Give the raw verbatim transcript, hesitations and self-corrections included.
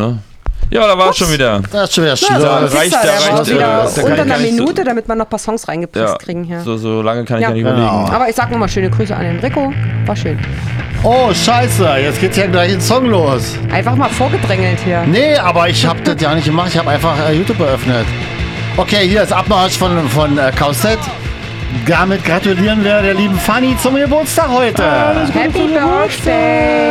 ne? Ja, da war es schon wieder. Das ist schon wieder schlimm. Da Das reicht, da da reicht reicht. wieder äh, da kann unter ich einer gar nicht Minute, damit wir noch ein paar Songs reingepresst Ja, kriegen hier. so, so lange kann ich Ja. gar nicht überlegen. Genau. Aber ich sag nochmal schöne Grüße an den Rico. War schön. Oh, scheiße, jetzt geht's ja gleich ein Song los. Einfach mal vorgedrängelt hier. Nee, aber ich hab das ja nicht gemacht. Ich habe einfach äh, YouTube eröffnet. Okay, hier ist Abmarsch von, von äh, Kausett. Damit gratulieren wir der lieben Fanny zum Geburtstag heute. Happy Birthday!